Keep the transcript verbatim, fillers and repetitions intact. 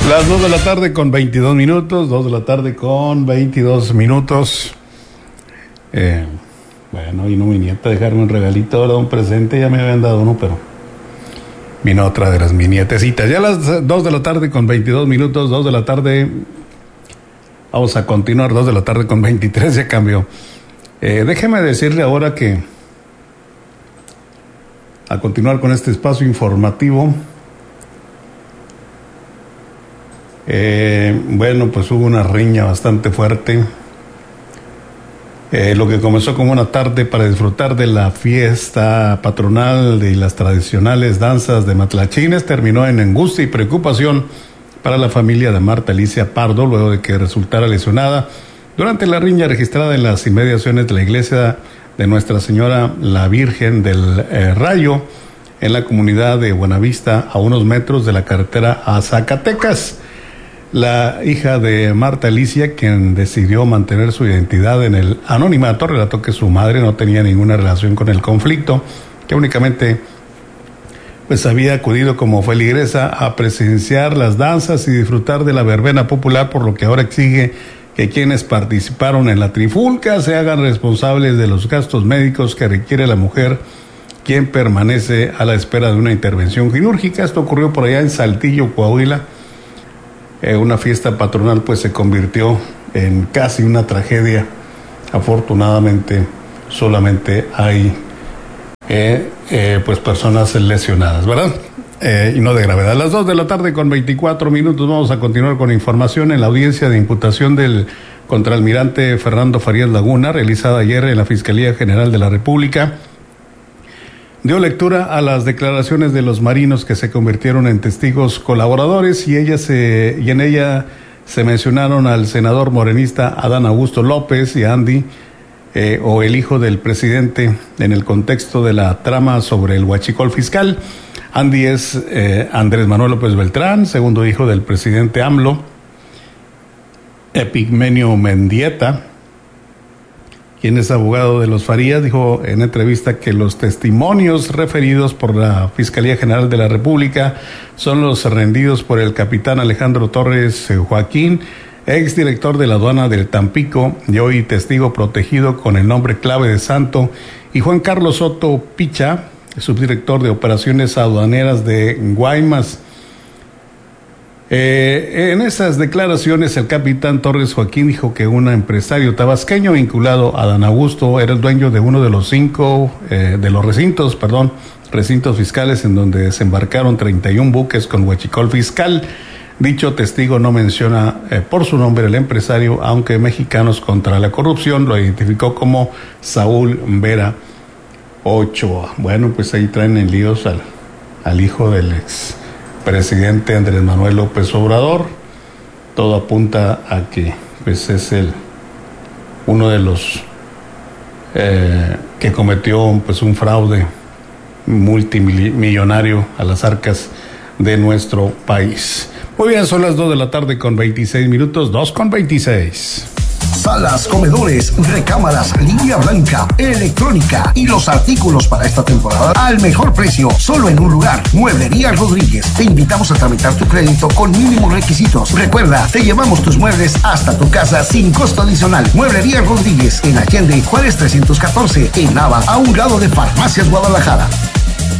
Las dos de la tarde con veintidós minutos, dos de la tarde con veintidós minutos. Eh, bueno, vino mi nieta a dejarme un regalito, ¿verdad? Un presente, ya me habían dado uno, pero vino otra de las mi nietecitas. Ya las dos de la tarde con veintidós minutos, dos de la tarde, vamos a continuar, dos de la tarde con veintitrés, ya cambió. Eh, déjeme decirle ahora que, a continuar con este espacio informativo, Eh, bueno, pues hubo una riña bastante fuerte. Eh, lo que comenzó como una tarde para disfrutar de la fiesta patronal de las tradicionales danzas de matlachines terminó en angustia y preocupación para la familia de Marta Alicia Pardo, luego de que resultara lesionada durante la riña registrada en las inmediaciones de la iglesia de Nuestra Señora la Virgen del eh, Rayo, en la comunidad de Buenavista, a unos metros de la carretera a Zacatecas. La hija de Marta Alicia, quien decidió mantener su identidad en el anonimato, relató que su madre no tenía ninguna relación con el conflicto, que únicamente pues había acudido como feligresa a presenciar las danzas y disfrutar de la verbena popular, por lo que ahora exige que quienes participaron en la trifulca se hagan responsables de los gastos médicos que requiere la mujer, quien permanece a la espera de una intervención quirúrgica. Esto ocurrió por allá en Saltillo, Coahuila. Eh, una fiesta patronal pues se convirtió en casi una tragedia. Afortunadamente solamente hay eh, eh, pues personas lesionadas, ¿verdad? Eh, y no de gravedad. A las dos de la tarde con veinticuatro minutos vamos a continuar con información en la audiencia de imputación del contraalmirante Fernando Farías Laguna, realizada ayer en la Fiscalía General de la República. Dio lectura a las declaraciones de los marinos que se convirtieron en testigos colaboradores y, ella se, y en ella se mencionaron al senador morenista Adán Augusto López y Andy, eh, o el hijo del presidente, en el contexto de la trama sobre el huachicol fiscal. Andy es eh, Andrés Manuel López Beltrán, segundo hijo del presidente AMLO. Epigmenio Mendieta, quien es abogado de los Farías, dijo en entrevista que los testimonios referidos por la Fiscalía General de la República son los rendidos por el capitán Alejandro Torres Joaquín, exdirector de la aduana del Tampico y hoy testigo protegido con el nombre clave de Santo, y Juan Carlos Soto Picha, subdirector de operaciones aduaneras de Guaymas. Eh, en esas declaraciones el capitán Torres Joaquín dijo que un empresario tabasqueño vinculado a Adán Augusto era el dueño de uno de los cinco, eh, de los recintos, perdón, recintos fiscales en donde desembarcaron treinta y un buques con huachicol fiscal. Dicho testigo no menciona eh, por su nombre el empresario, aunque Mexicanos contra la Corrupción lo identificó como Saúl Vera Ochoa. Bueno, pues ahí traen en líos al, al hijo del ex presidente Andrés Manuel López Obrador. Todo apunta a que pues es el uno de los eh, que cometió pues un fraude multimillonario a las arcas de nuestro país. Muy bien, son las dos de la tarde con veintiséis minutos, dos con veintiséis. Salas, comedores, recámaras, línea blanca, electrónica y los artículos para esta temporada al mejor precio, solo en un lugar, Mueblería Rodríguez. Te invitamos a tramitar tu crédito con mínimos requisitos. Recuerda, te llevamos tus muebles hasta tu casa sin costo adicional. Mueblería Rodríguez, en Allende, Juárez trescientos catorce, en Nava, a un lado de Farmacias Guadalajara.